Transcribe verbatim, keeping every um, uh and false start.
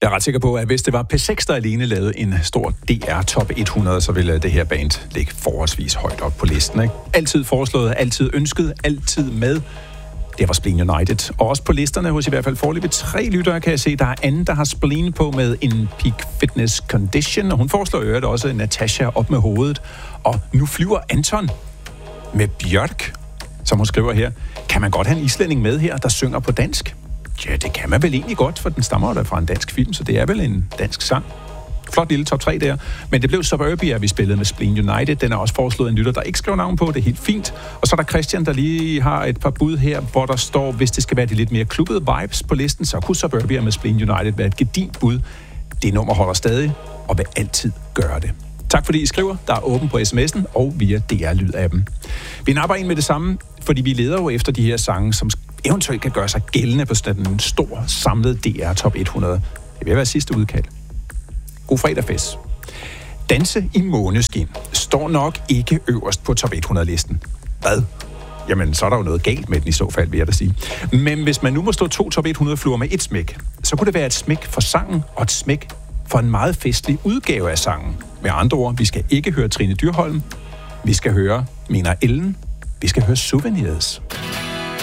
Jeg er ret sikker på, at hvis det var P seks, der alene lavede en stor D R Top hundrede, så ville det her band ligge forholdsvis højt op på listen. Ikke? Altid foreslået, altid ønsket, altid med. Det var Spleen United. Og også på listerne hos i hvert fald foreløbig tre lyttere, kan jeg se. Der er anden, der har Spleen på med en peak fitness condition, og hun foreslår øvrigt også Natasha op med hovedet. Og nu flyver Anton med Bjørk, som hun skriver her. Kan man godt have en islænding med her, der synger på dansk? Ja, det kan man vel egentlig godt, for den stammer der fra en dansk film, så det er vel en dansk sang. Flot lille top tre der. Men det blev Suburbia, vi spillede med Spleen United. Den er også foreslået en lytter, der ikke skrev navn på. Det er helt fint. Og så er der Christian, der lige har et par bud her, hvor der står, hvis det skal være de lidt mere klubbede vibes på listen, så kunne Suburbia med Spleen United være et gedint bud. Det nummer holder stadig, og vil altid gøre det. Tak fordi I skriver. Der er åben på sms'en og via D R-lyd-appen. Vi napper ind med det samme, fordi vi leder jo efter de her sange, som eventuelt kan gøre sig gældende på sådan en stor, samlet D R Top hundrede. Det vil være sidste udkald. God fredag, fest. Danse i Måneskin står nok ikke øverst på Top hundrede-listen. Hvad? Jamen, så er der jo noget galt med den i så fald, vil jeg da sige. Men hvis man nu må stå to Top hundrede-fluer med et smæk, så kunne det være et smæk for sangen og et smæk for en meget festlig udgave af sangen. Med andre ord, vi skal ikke høre Trine Dyrholm. Vi skal høre Mina Ellen. Vi skal høre Souvenirs.